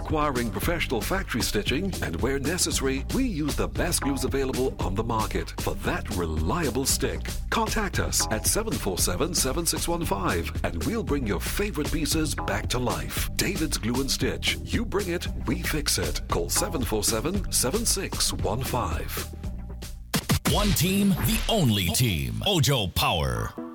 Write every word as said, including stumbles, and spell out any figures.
requiring professional factory stitching, and where necessary, we use the best glues available on the market for that reliable stick. Contact us at seven four seven, seven six one five and we'll bring your favorite pieces back to life. David's Glue and Stitch. You bring it, we fix it. Call seven four seven, seven six one five. One team, the only team. Ojo Power.